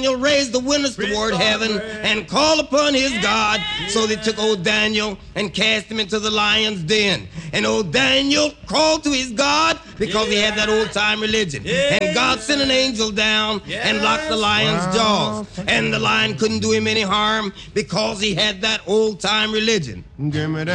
Daniel raised the windows toward heaven and called upon his God. So they took old Daniel and cast him into the lion's den. And old Daniel crawled to his God because he had that old-time religion. And God sent an angel down and locked the lion's jaws. And the lion couldn't do him any harm because he had that old-time religion.